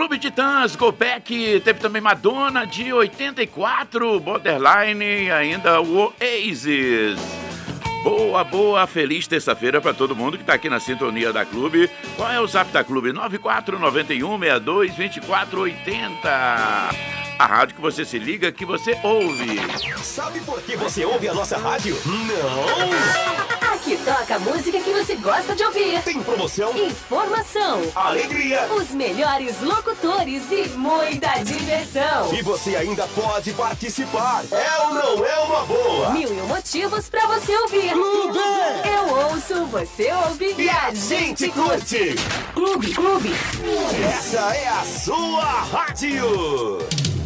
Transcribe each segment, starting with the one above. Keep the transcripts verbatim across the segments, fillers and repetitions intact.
Clube Titãs, Go Back, teve também Madonna de oitenta e quatro, Borderline, ainda o Oasis. Boa, boa, feliz terça-feira para todo mundo que está aqui na sintonia da Clube. Qual é o zap da Clube? nove quatro nove um, seis dois, dois quatro oito zero. A rádio que você se liga, que você ouve. Sabe por que você ouve a nossa rádio? Não! Aqui toca a música que você gosta de ouvir. Tem promoção, informação, alegria, os melhores locutores e muita diversão. E você ainda pode participar. É ou não é uma boa? Mil e um motivos pra você ouvir. Clube! Eu ouço, você ouve e a gente curte. Clube, Clube. Essa é a sua rádio.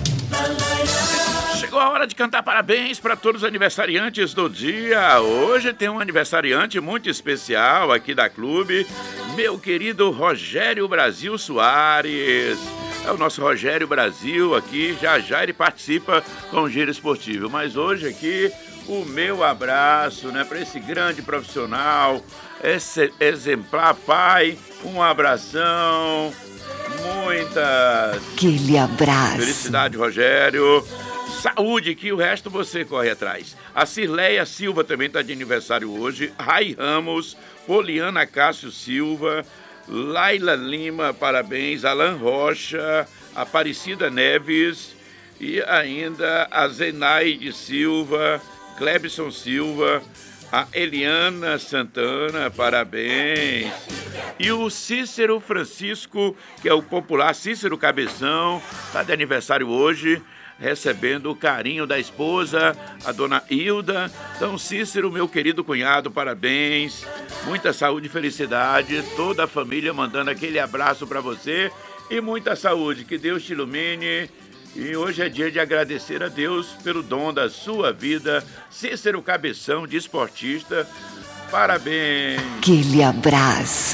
Chegou a hora de cantar parabéns para todos os aniversariantes do dia. Hoje tem um aniversariante muito especial aqui da Clube, meu querido Rogério Brasil Soares. É o nosso Rogério Brasil aqui, já já ele participa com o Giro Esportivo. Mas hoje aqui, o meu abraço, né, para esse grande profissional, esse exemplar pai, um abração, muitas... Aquele abraço. Felicidade, Rogério. Saúde, que o resto você corre atrás. A Cirleia Silva também está de aniversário hoje. Rai Ramos, Poliana Cássio Silva, Laila Lima, parabéns. Alan Rocha, Aparecida Neves e ainda a Zenaide Silva, Clebson Silva, a Eliana Santana, parabéns. E o Cícero Francisco, que é o popular Cícero Cabeção, está de aniversário hoje, recebendo o carinho da esposa, a dona Hilda. Então, Cícero, meu querido cunhado, parabéns. Muita saúde e felicidade. Toda a família mandando aquele abraço para você. E muita saúde. Que Deus te ilumine. E hoje é dia de agradecer a Deus pelo dom da sua vida. Cícero Cabeção, de esportista. Parabéns. Aquele abraço.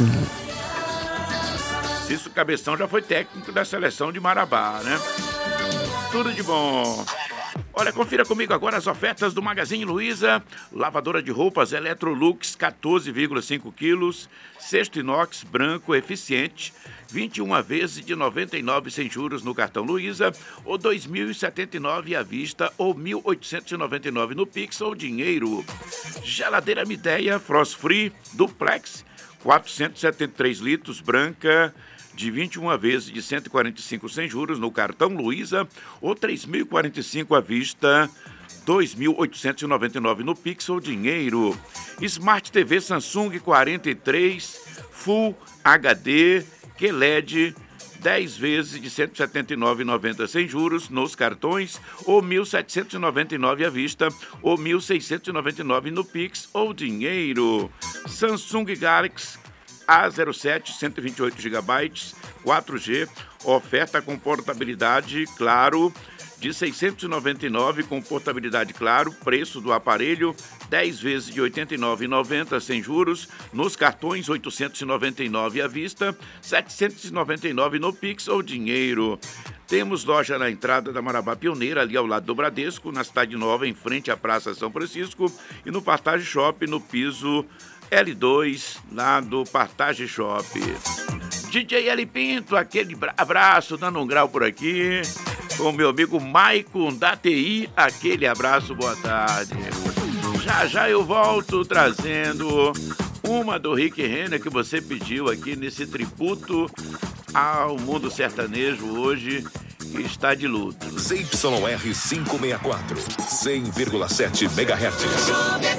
Cícero Cabeção já foi técnico da seleção de Marabá, né? Tudo de bom. Olha, confira comigo agora as ofertas do Magazine Luiza. Lavadora de roupas Electrolux, quatorze vírgula cinco quilos. Cesto inox branco eficiente, vinte e uma vezes de noventa e nove sem juros no cartão Luiza, ou dois mil e setenta e nove à vista, ou mil oitocentos e noventa e nove no Pix ou dinheiro. Geladeira Midea Frost Free Duplex, quatrocentos e setenta e três litros, branca, de vinte e uma vezes de cento e quarenta e cinco sem juros no cartão Luiza, ou três mil e quarenta e cinco à vista, dois mil oitocentos e noventa e nove no Pix ou dinheiro. Smart T V Samsung quarenta e três Full H D Q L E D, dez vezes de cento e setenta e nove reais e noventa centavos sem juros nos cartões, ou mil setecentos e noventa e nove à vista, ou mil seiscentos e noventa e nove no Pix ou dinheiro. Samsung Galaxy A zero sete, cento e vinte e oito gigabytes, quatro G, oferta com portabilidade, claro, de seiscentos e noventa e nove com portabilidade, claro, preço do aparelho, dez vezes de oitenta e nove reais e noventa centavos sem juros, nos cartões oitocentos e noventa e nove à vista, setecentos e noventa e nove no Pix ou dinheiro. Temos loja na entrada da Marabá Pioneira, ali ao lado do Bradesco, na Cidade Nova, em frente à Praça São Francisco, e no Partage Shop, no piso L dois, lá do Partage Shop. D J L Pinto, aquele abraço, dando um grau por aqui, com o meu amigo Maicon da T I, aquele abraço, boa tarde. Já já eu volto trazendo uma do Rick Renner que você pediu aqui nesse tributo ao mundo sertanejo hoje, que está de luto. Z Y R quinhentos e sessenta e quatro, cem vírgula sete megahertz.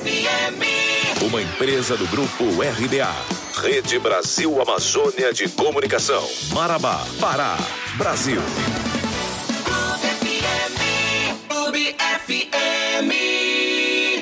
Uma empresa do grupo R B A. Rede Brasil Amazônia de Comunicação. Marabá, Pará, Brasil. Clube F M.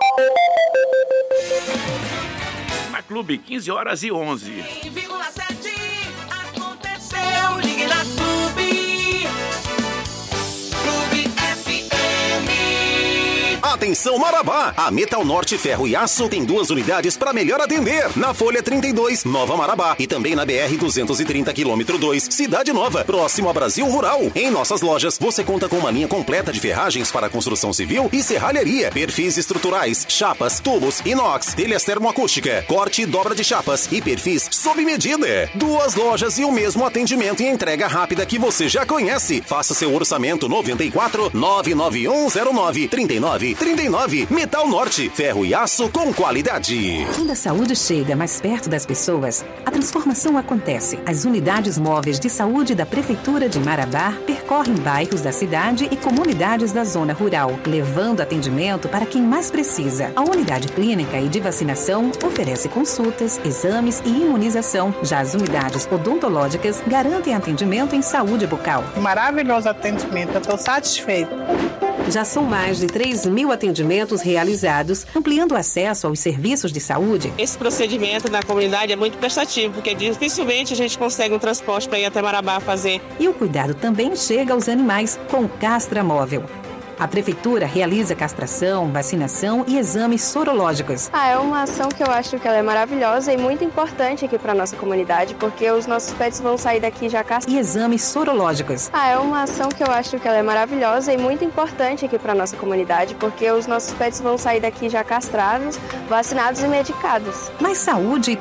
Na Clube, quinze horas e onze. cem vírgula sete aconteceu, ligue na Clube. Clube F M. Atenção Marabá! A Metal Norte Ferro e Aço tem duas unidades para melhor atender. Na Folha trinta e dois, Nova Marabá. E também na B R duzentos e trinta, quilômetro dois, Cidade Nova, próximo a Brasil Rural. Em nossas lojas, você conta com uma linha completa de ferragens para construção civil e serralheria, perfis estruturais, chapas, tubos, inox, telhas termoacústica, corte e dobra de chapas e perfis sob medida. Duas lojas e o mesmo atendimento e entrega rápida que você já conhece. Faça seu orçamento noventa e quatro, nove nove um zero nove, trinta e nove, trinta e nove. Metal Norte, ferro e aço com qualidade. Quando a saúde chega mais perto das pessoas, a transformação acontece. As unidades móveis de saúde da Prefeitura de Marabá percorrem bairros da cidade e comunidades da zona rural, levando atendimento para quem mais precisa. A unidade clínica e de vacinação oferece consultas, exames e imunização. Já as unidades odontológicas garantem atendimento em saúde bucal. Maravilhoso atendimento, eu estou satisfeita. Já são mais de três mil atendimentos realizados, ampliando o acesso aos serviços de saúde. Esse procedimento na comunidade é muito prestativo, porque dificilmente a gente consegue um transporte para ir até Marabá fazer. E o cuidado também chega aos animais com Castra Móvel. A Prefeitura realiza castração, vacinação e exames sorológicos. Ah, é uma ação que eu acho que ela é maravilhosa e muito importante aqui para a nossa comunidade, porque os nossos pets vão sair daqui já castrados. E exames sorológicos. Ah, é uma ação que eu acho que ela é maravilhosa e muito importante aqui para a nossa comunidade, porque os nossos pets vão sair daqui já castrados, vacinados e medicados. Mais saúde e